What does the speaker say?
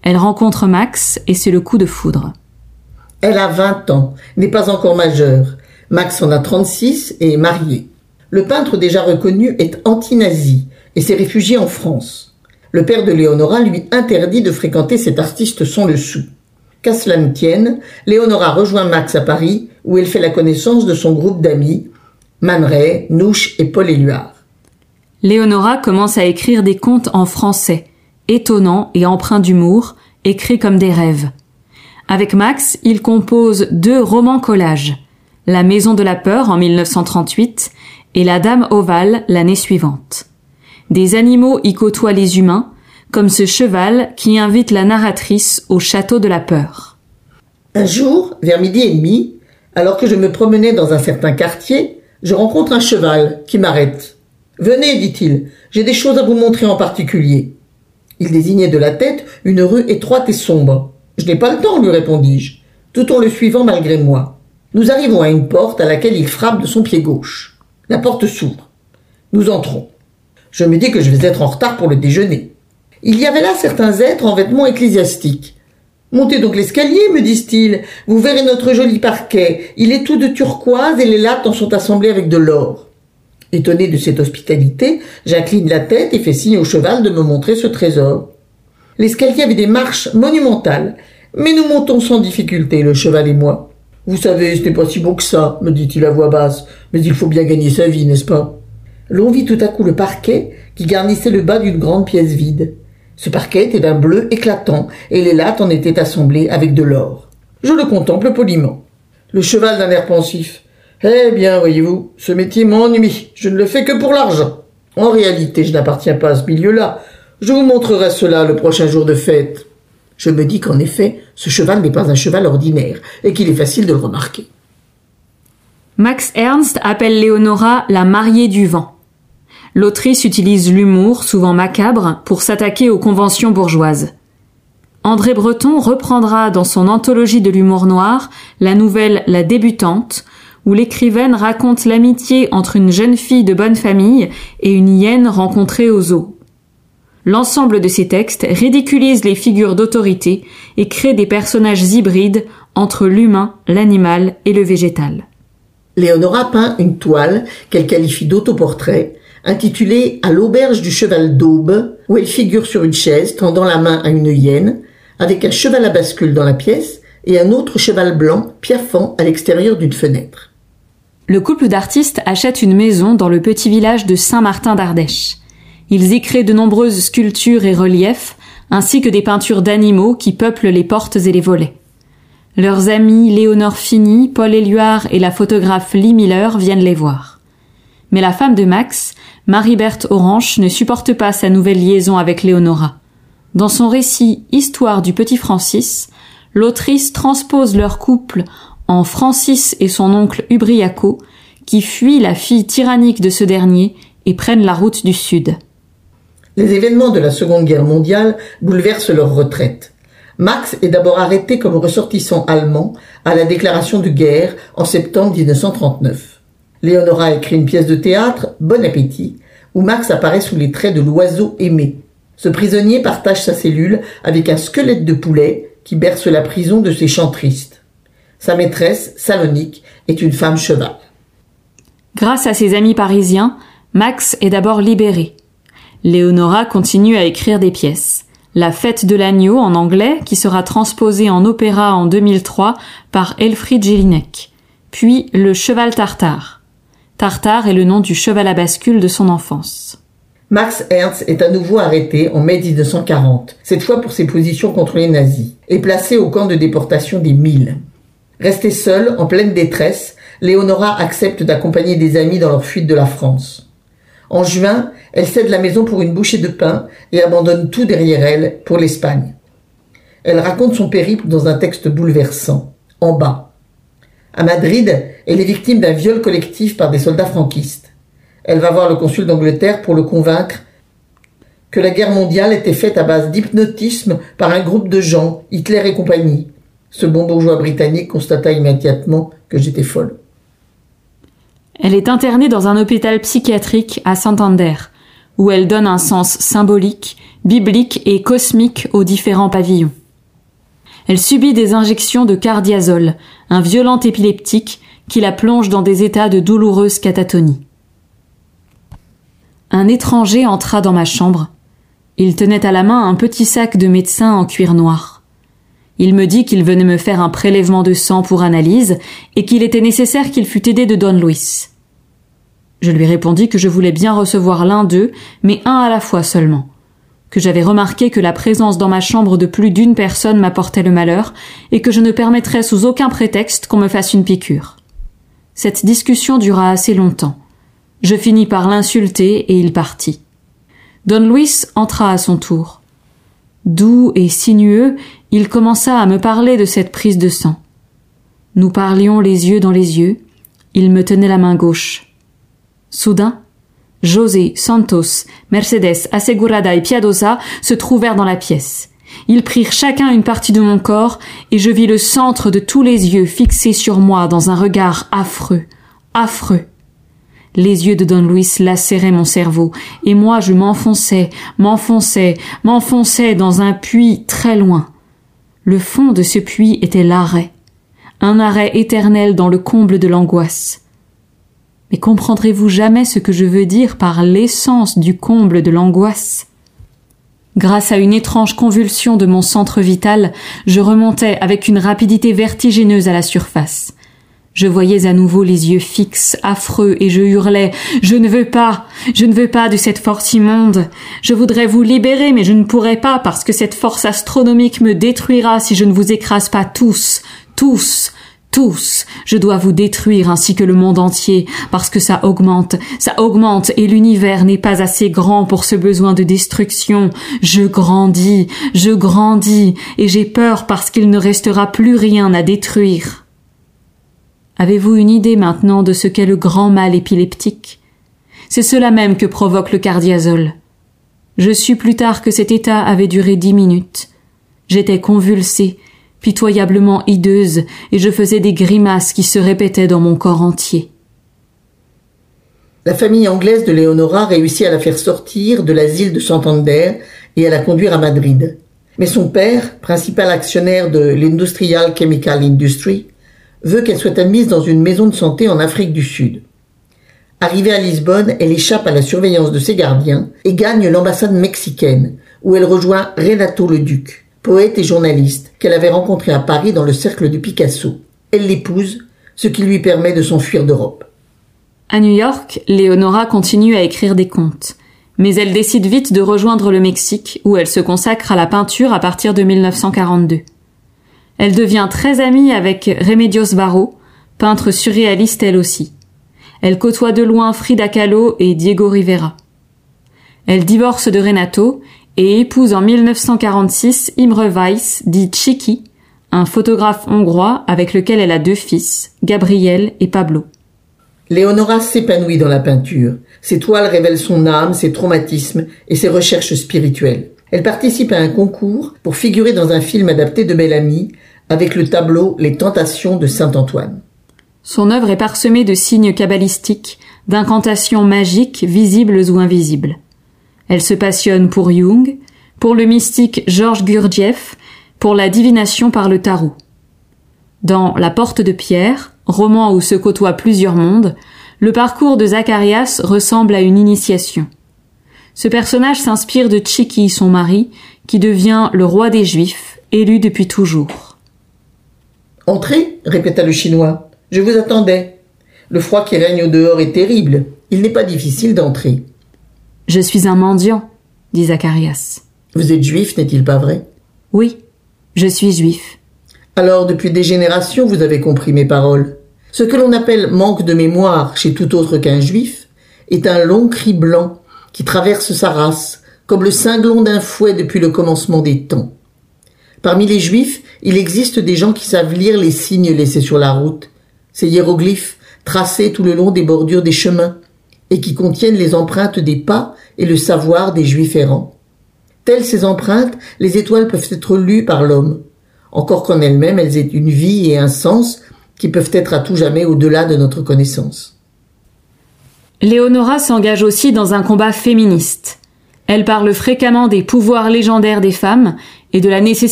Elle rencontre Max et c'est le coup de foudre. Elle a 20 ans, n'est pas encore majeure. Max en a 36 et est marié. Le peintre déjà reconnu est anti-nazi et s'est réfugié en France. Le père de Léonora lui interdit de fréquenter cet artiste sans le sou. Qu'à cela ne tienne, Léonora rejoint Max à Paris où elle fait la connaissance de son groupe d'amis, Man Ray, Nouche et Paul Éluard. Léonora commence à écrire des contes en français, étonnants et empreints d'humour, écrits comme des rêves. Avec Max, il compose 2 romans collages, La Maison de la Peur en 1938 et La Dame ovale l'année suivante. Des animaux y côtoient les humains, comme ce cheval qui invite la narratrice au château de la peur. Un jour, vers 12h30, alors que je me promenais dans un certain quartier, je rencontre un cheval qui m'arrête. « Venez, dit-il, j'ai des choses à vous montrer en particulier. » Il désignait de la tête une rue étroite et sombre. « Je n'ai pas le temps, lui répondis-je, tout en le suivant malgré moi. » Nous arrivons à une porte à laquelle il frappe de son pied gauche. La porte s'ouvre. Nous entrons. Je me dis que je vais être en retard pour le déjeuner. Il y avait là certains êtres en vêtements ecclésiastiques. « Montez donc l'escalier, me disent-ils. Vous verrez notre joli parquet. Il est tout de turquoise et les lattes en sont assemblées avec de l'or. » Étonné de cette hospitalité, j'incline la tête et fais signe au cheval de me montrer ce trésor. L'escalier avait des marches monumentales, mais nous montons sans difficulté, le cheval et moi. « Vous savez, ce n'est pas si beau que ça, me dit-il à voix basse, mais il faut bien gagner sa vie, n'est-ce pas ?» L'on vit tout à coup le parquet qui garnissait le bas d'une grande pièce vide. Ce parquet était d'un bleu éclatant et les lattes en étaient assemblées avec de l'or. Je le contemple poliment. Le cheval d'un air pensif. « Eh bien, voyez-vous, ce métier m'ennuie, je ne le fais que pour l'argent. En réalité, je n'appartiens pas à ce milieu-là. Je vous montrerai cela le prochain jour de fête. » Je me dis qu'en effet, ce cheval n'est pas un cheval ordinaire et qu'il est facile de le remarquer. Max Ernst appelle Léonora la mariée du vent. L'autrice utilise l'humour, souvent macabre, pour s'attaquer aux conventions bourgeoises. André Breton reprendra dans son anthologie de l'humour noir la nouvelle La Débutante, où l'écrivaine raconte l'amitié entre une jeune fille de bonne famille et une hyène rencontrée au zoo. L'ensemble de ces textes ridiculise les figures d'autorité et crée des personnages hybrides entre l'humain, l'animal et le végétal. Léonora peint une toile qu'elle qualifie d'autoportrait, intitulée « À l'auberge du cheval d'Aube », où elle figure sur une chaise tendant la main à une hyène, avec un cheval à bascule dans la pièce et un autre cheval blanc piaffant à l'extérieur d'une fenêtre. Le couple d'artistes achète une maison dans le petit village de Saint-Martin d'Ardèche. Ils y créent de nombreuses sculptures et reliefs, ainsi que des peintures d'animaux qui peuplent les portes et les volets. Leurs amis Léonore Fini, Paul Éluard et la photographe Lee Miller viennent les voir. Mais la femme de Max, Marie-Berthe Orange, ne supporte pas sa nouvelle liaison avec Léonora. Dans son récit Histoire du petit Francis, l'autrice transpose leur couple en Francis et son oncle Ubriaco, qui fuient la fille tyrannique de ce dernier et prennent la route du Sud. Les événements de la Seconde Guerre mondiale bouleversent leur retraite. Max est d'abord arrêté comme ressortissant allemand à la déclaration de guerre en septembre 1939. Léonora écrit une pièce de théâtre, Bon appétit, où Max apparaît sous les traits de l'oiseau aimé. Ce prisonnier partage sa cellule avec un squelette de poulet qui berce la prison de ses chants tristes. Sa maîtresse, Salonique, est une femme cheval. Grâce à ses amis parisiens, Max est d'abord libéré. Léonora continue à écrire des pièces. La Fête de l'agneau en anglais, qui sera transposée en opéra en 2003 par Elfriede Jelinek. Puis Le cheval tartare. Tartare est le nom du cheval à bascule de son enfance. Max Ernst est à nouveau arrêté en mai 1940, cette fois pour ses positions contre les nazis, et placé au camp de déportation des Milles. Restée seule, en pleine détresse, Léonora accepte d'accompagner des amis dans leur fuite de la France. En juin, elle cède la maison pour une bouchée de pain et abandonne tout derrière elle pour l'Espagne. Elle raconte son périple dans un texte bouleversant, En bas. À Madrid, elle est victime d'un viol collectif par des soldats franquistes. Elle va voir le consul d'Angleterre pour le convaincre que la guerre mondiale était faite à base d'hypnotisme par un groupe de gens, Hitler et compagnie. Ce bon bourgeois britannique constata immédiatement que j'étais folle. Elle est internée dans un hôpital psychiatrique à Santander, où elle donne un sens symbolique, biblique et cosmique aux différents pavillons. Elle subit des injections de cardiazole, un violent épileptique qui la plonge dans des états de douloureuse catatonie. Un étranger entra dans ma chambre. Il tenait à la main un petit sac de médecin en cuir noir. Il me dit qu'il venait me faire un prélèvement de sang pour analyse et qu'il était nécessaire qu'il fût aidé de Don Luis. Je lui répondis que je voulais bien recevoir l'un d'eux, mais un à la fois seulement, que j'avais remarqué que la présence dans ma chambre de plus d'une personne m'apportait le malheur et que je ne permettrais sous aucun prétexte qu'on me fasse une piqûre. Cette discussion dura assez longtemps. Je finis par l'insulter et il partit. Don Luis entra à son tour. Doux et sinueux, il commença à me parler de cette prise de sang. Nous parlions les yeux dans les yeux. Il me tenait la main gauche. Soudain, José, Santos, Mercedes, Assegurada et Piadosa se trouvèrent dans la pièce. Ils prirent chacun une partie de mon corps et je vis le centre de tous les yeux fixés sur moi dans un regard affreux, affreux. Les yeux de Don Luis lacéraient mon cerveau et moi je m'enfonçais dans un puits très loin. Le fond de ce puits était l'arrêt, un arrêt éternel dans le comble de l'angoisse. Mais comprendrez-vous jamais ce que je veux dire par l'essence du comble de l'angoisse? Grâce à une étrange convulsion de mon centre vital, je remontais avec une rapidité vertigineuse à la surface. Je voyais à nouveau les yeux fixes, affreux, et je hurlais « Je ne veux pas de cette force immonde. Je voudrais vous libérer, mais je ne pourrai pas parce que cette force astronomique me détruira si je ne vous écrase pas tous. Je dois vous détruire ainsi que le monde entier, parce que ça augmente, et l'univers n'est pas assez grand pour ce besoin de destruction. Je grandis, et j'ai peur parce qu'il ne restera plus rien à détruire. Avez-vous une idée maintenant de ce qu'est le grand mal épileptique? C'est cela même que provoque le cardiazole. Je sus plus tard que cet état avait duré 10 minutes. J'étais convulsée, pitoyablement hideuse, et je faisais des grimaces qui se répétaient dans mon corps entier. La famille anglaise de Leonora réussit à la faire sortir de l'asile de Santander et à la conduire à Madrid. Mais son père, principal actionnaire de l'Industrial Chemical Industry, veut qu'elle soit admise dans une maison de santé en Afrique du Sud. Arrivée à Lisbonne, elle échappe à la surveillance de ses gardiens et gagne l'ambassade mexicaine, où elle rejoint Renato Leduc, poète et journaliste qu'elle avait rencontré à Paris dans le cercle de Picasso. Elle l'épouse, ce qui lui permet de s'enfuir d'Europe. À New York, Leonora continue à écrire des contes, mais elle décide vite de rejoindre le Mexique, où elle se consacre à la peinture à partir de 1942. Elle devient très amie avec Remedios Varo, peintre surréaliste elle aussi. Elle côtoie de loin Frida Kahlo et Diego Rivera. Elle divorce de Renato et épouse en 1946 Imre Weiss, dit Chiki, un photographe hongrois avec lequel elle a 2 fils, Gabriel et Pablo. Leonora s'épanouit dans la peinture. Ses toiles révèlent son âme, ses traumatismes et ses recherches spirituelles. Elle participe à un concours pour figurer dans un film adapté de Bellamy avec le tableau Les Tentations de Saint-Antoine. Son œuvre est parsemée de signes kabbalistiques, d'incantations magiques visibles ou invisibles. Elle se passionne pour Jung, pour le mystique Georges Gurdjieff, pour la divination par le tarot. Dans La Porte de Pierre, roman où se côtoient plusieurs mondes, le parcours de Zacharias ressemble à une initiation. Ce personnage s'inspire de Chiki, son mari, qui devient le roi des Juifs, élu depuis toujours. « Entrez » répéta le Chinois. « Je vous attendais. Le froid qui règne au dehors est terrible. Il n'est pas difficile d'entrer. »« Je suis un mendiant, » dit Zacharias. « Vous êtes juif, n'est-il pas vrai ?»« Oui, je suis juif. »« Alors, depuis des générations, vous avez compris mes paroles. Ce que l'on appelle manque de mémoire chez tout autre qu'un juif est un long cri blanc qui traverse sa race, comme le cinglon d'un fouet depuis le commencement des temps. Parmi les juifs, il existe des gens qui savent lire les signes laissés sur la route, ces hiéroglyphes tracés tout le long des bordures des chemins, et qui contiennent les empreintes des pas et le savoir des juifs errants. Telles ces empreintes, les étoiles peuvent être lues par l'homme, encore qu'en elles-mêmes elles aient une vie et un sens qui peuvent être à tout jamais au-delà de notre connaissance. Léonora s'engage aussi dans un combat féministe. Elle parle fréquemment des pouvoirs légendaires des femmes et de la nécessité